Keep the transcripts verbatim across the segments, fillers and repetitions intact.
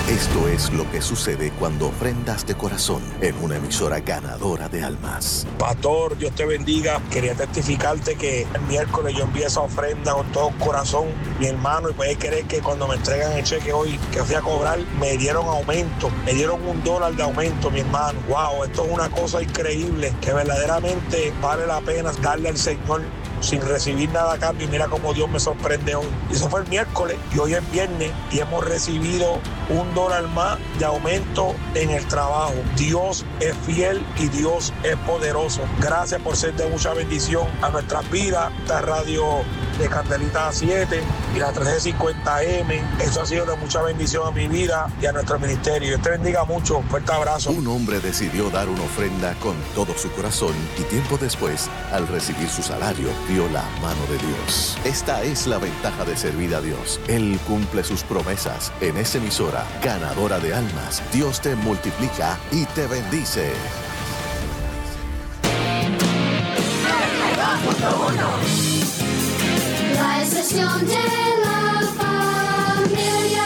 Esto es lo que sucede cuando ofrendas de corazón en una emisora ganadora de almas. Pastor, Dios te bendiga. Quería testificarte que el miércoles yo envié esa ofrenda con todo corazón, mi hermano, y puedes creer que cuando me entregan el cheque hoy, que fui a cobrar, me dieron aumento, me dieron un dólar de aumento, mi hermano. Wow, esto es una cosa increíble, que verdaderamente vale la pena darle al Señor sin recibir nada a cambio. Y mira cómo Dios me sorprende hoy. Y eso fue el miércoles y hoy es viernes y hemos recibido un dólar más de aumento en el trabajo. Dios es fiel y Dios es poderoso. Gracias por ser de mucha bendición a nuestras vidas. Esta radio de Candelita siete y la trece cincuenta eme, eso ha sido de mucha bendición a mi vida y a nuestro ministerio. Dios te bendiga mucho. Fuerte abrazo. Un hombre decidió dar una ofrenda con todo su corazón y tiempo después, al recibir su salario, vio la mano de Dios. Esta es la ventaja de servir a Dios. Él cumple sus promesas. En esta emisora, ganadora de almas, Dios te multiplica y te bendice. La excepción de la familia.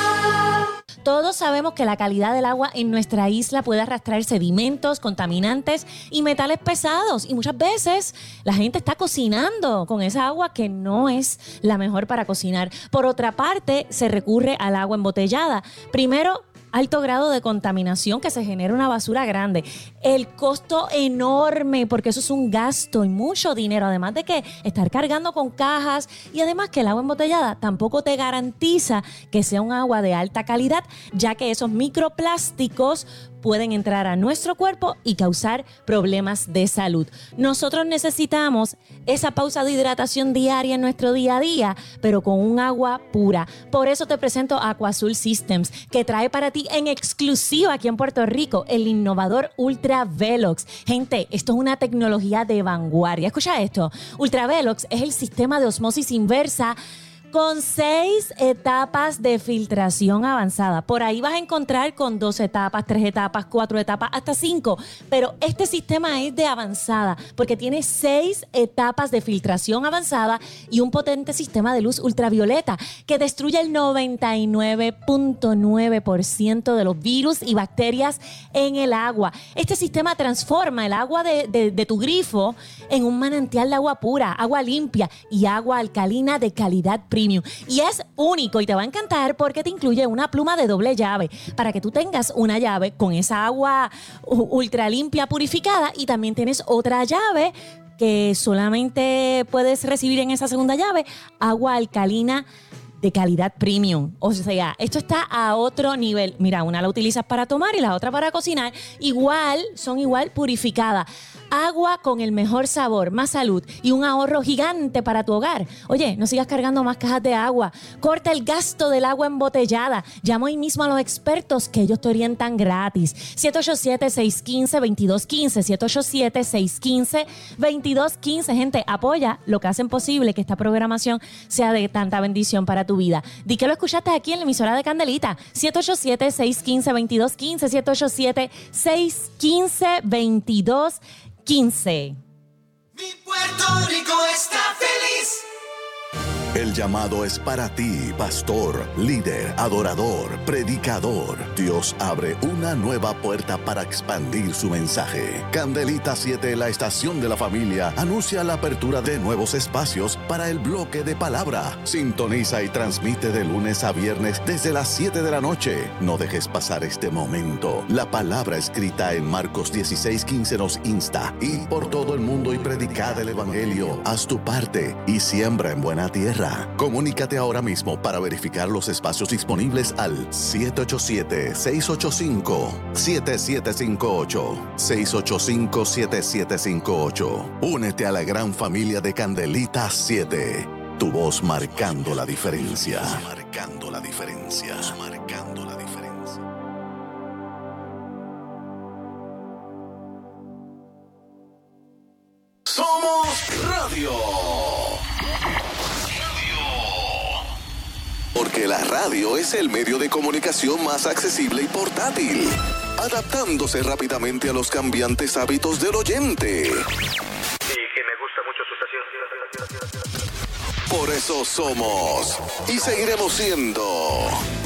Todos sabemos que la calidad del agua en nuestra isla puede arrastrar sedimentos, contaminantes y metales pesados. Y muchas veces la gente está cocinando con esa agua que no es la mejor para cocinar. Por otra parte, se recurre al agua embotellada. Primero, alto grado de contaminación, que se genera una basura grande. El costo enorme, porque eso es un gasto y mucho dinero. Además de que estar cargando con cajas y además que el agua embotellada tampoco te garantiza que sea un agua de alta calidad, ya que esos microplásticos pueden entrar a nuestro cuerpo y causar problemas de salud. Nosotros necesitamos esa pausa de hidratación diaria en nuestro día a día, pero con un agua pura. Por eso te presento Aquazul Systems, que trae para ti en exclusiva aquí en Puerto Rico el innovador Ultra Velox. Gente, esto es una tecnología de vanguardia. Escucha esto. Ultra Velox es el sistema de osmosis inversa con seis etapas de filtración avanzada. Por ahí vas a encontrar con dos etapas, tres etapas, cuatro etapas, hasta cinco. Pero este sistema es de avanzada porque tiene seis etapas de filtración avanzada y un potente sistema de luz ultravioleta que destruye el noventa y nueve punto nueve por ciento de los virus y bacterias en el agua. Este sistema transforma el agua de, de, de tu grifo en un manantial de agua pura, agua limpia y agua alcalina de calidad premium. Y es único y te va a encantar porque te incluye una pluma de doble llave para que tú tengas una llave con esa agua ultra limpia purificada y también tienes otra llave que solamente puedes recibir en esa segunda llave agua alcalina de calidad premium. O sea, esto está a otro nivel. Mira, una la utilizas para tomar y la otra para cocinar. Igual, son igual purificadas. Agua con el mejor sabor, más salud y un ahorro gigante para tu hogar. Oye, no sigas cargando más cajas de agua. Corta el gasto del agua embotellada. Llama hoy mismo a los expertos que ellos te orientan gratis. siete ocho siete, seis uno cinco, dos dos uno cinco. siete ocho siete, seis uno cinco, dos dos uno cinco. Gente, apoya lo que hacen posible que esta programación sea de tanta bendición para tu vida. Di que lo escuchaste aquí en la emisora de Candelita. siete ocho siete, seis uno cinco, dos dos uno cinco. siete ocho siete, seis uno cinco, dos dos uno cinco. Mi Puerto Rico está feliz. El llamado es para ti, pastor, líder, adorador, predicador. Dios abre una nueva puerta para expandir su mensaje. Candelita siete, la estación de la familia, anuncia la apertura de nuevos espacios para el bloque de palabra. Sintoniza y transmite de lunes a viernes desde las siete de la noche. No dejes pasar este momento. La palabra escrita en Marcos dieciséis quince nos insta: id por todo el mundo y predicad el evangelio. Haz tu parte y siembra en buena tierra. Comunícate ahora mismo para verificar los espacios disponibles al siete ocho siete, seis ocho cinco, siete siete cinco ocho, seis ocho cinco, siete siete cinco ocho. Únete a la gran familia de Candelita siete. Tu voz marcando la diferencia. Marcando la diferencia. Marcando la diferencia. Somos Radio. Porque la radio es el medio de comunicación más accesible y portátil, adaptándose rápidamente a los cambiantes hábitos del oyente. Y que me gusta mucho su estación. Por eso somos y seguiremos siendo